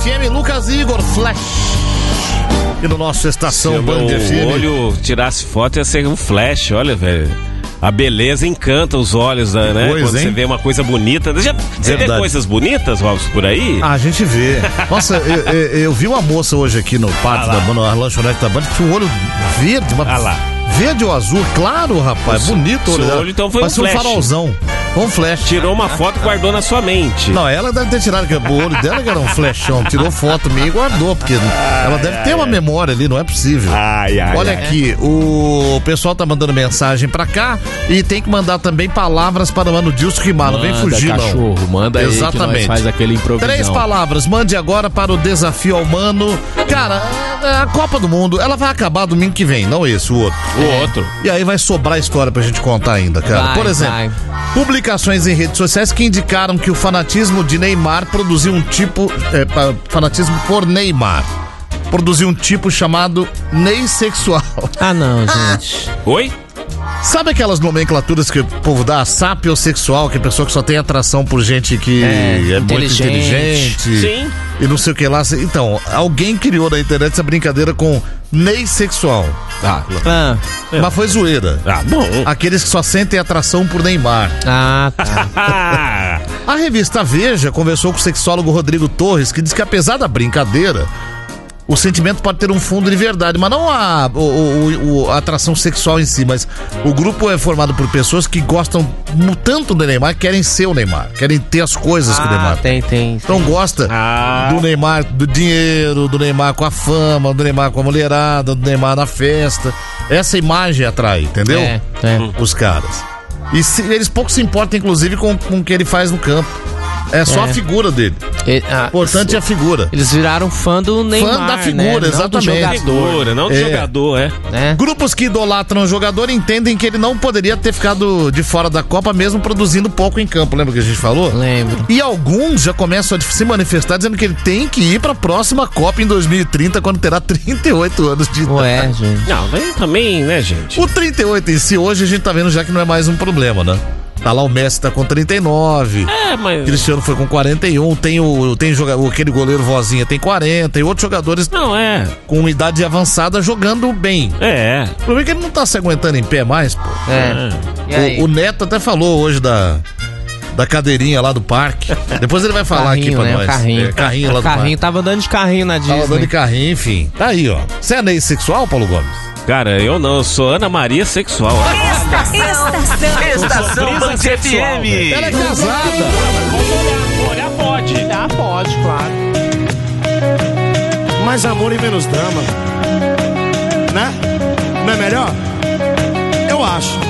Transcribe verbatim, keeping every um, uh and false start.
F M, Lucas e Igor, Flash. E no nosso Estação Band F M. Se o olho tirasse foto, ia ser um flash, olha, velho. A beleza encanta os olhos, né? Pois, Quando hein? você vê uma coisa bonita. Já, você vê coisas bonitas, Robson, por aí? Ah, a gente vê. Nossa, eu, eu, eu vi uma moça hoje aqui no pátio Ah da banda, na lanchonete da banda, que tinha um olho verde, uma... Ah lá. Verde ou azul, claro, rapaz, O bonito o olho seu dela. olho, então, foi um Parece um flash. farolzão. Um flash. Tirou uma foto e guardou na sua mente. Não, ela deve ter tirado, que o olho dela que era um flashão. Tirou foto minha e guardou, porque ela deve ter uma memória ali, não é possível. Ai, ai, Olha ai. aqui, o pessoal tá mandando mensagem pra cá e tem que mandar também palavras para o Mano Dilson rimar, não vem fugir, cachorro, não. manda aí Exatamente. que nós faz aquele improvisão. Três palavras, mande agora para o desafio ao Mano. Cara, a Copa do Mundo, ela vai acabar domingo que vem, não esse, o outro. O outro. E aí vai sobrar história pra gente contar ainda, cara. Vai, Por exemplo, vai. publicações em redes sociais que indicaram que o fanatismo de Neymar produziu um tipo... É, pa- fanatismo por Neymar. Produziu um tipo chamado neissexual. Ah, não, gente. Oi? Sabe aquelas nomenclaturas que o povo dá? Sapiosexual, que é pessoa que só tem atração por gente que É, é, muito inteligente. inteligente. Sim. E não sei o que lá. Então, alguém criou na internet essa brincadeira com neissexual. Ah, Ah, Mas foi zoeira. ah bom. Aqueles que só sentem atração por Neymar. ah, tá. Ah, A revista Veja conversou com o sexólogo Rodrigo Torres, que diz que apesar da brincadeira, o sentimento pode ter um fundo de verdade, mas não a, o, o- o- a atração sexual em si, mas o grupo é formado por pessoas que gostam mu- tanto do Neymar, querem ser o Neymar, querem ter as coisas que o Neymar Ah, tem, tem. Então gosta Ah. do Neymar, do dinheiro, do Neymar com a fama, do Neymar com a mulherada, do Neymar na festa. Essa imagem atrai, entendeu? É, é. Os caras. E se- eles pouco se importam, inclusive, com, com o que ele faz no campo. É só É. a figura dele. E- ah, O importante é a figura. Eles viraram fã do Neymar, da figura, né? Não do exatamente. jogador, figura, não do É. jogador, é. né? Grupos que idolatram o jogador entendem que ele não poderia ter ficado de fora da Copa, mesmo produzindo pouco em campo. Lembra que a gente falou? Lembro. E alguns já começam a se manifestar dizendo que ele tem que ir para a próxima Copa em dois mil e trinta, quando terá trinta e oito anos de idade. Ué, gente. Não, daí também, né, gente? O trinta e oito em si, hoje a gente tá vendo já que não é mais um problema, né? Tá lá o Messi tá com trinta e nove, É, mas... Cristiano foi com quarenta e um, tem o tem jogador, aquele goleiro vozinha tem quarenta, e outros jogadores Não, é. com idade avançada jogando bem. É. O problema é que ele não tá se aguentando em pé mais, pô. É. E aí? O, o Neto até falou hoje da, da cadeirinha lá do parque. Depois ele vai falar aqui Carrinho, pra né? nós. O carrinho. É, carrinho lá do carrinho, parque. tava andando de carrinho na Tava andando de Disney. carrinho, enfim. Tá aí, ó. Você é neissexual, Paulo Gomes? Cara, eu não, eu sou Ana Maria sexual. Estação Band F M. Ela é casada. Olha, pode. Ah, pode, claro. Mais amor e menos drama. Né? Não é melhor? Eu acho.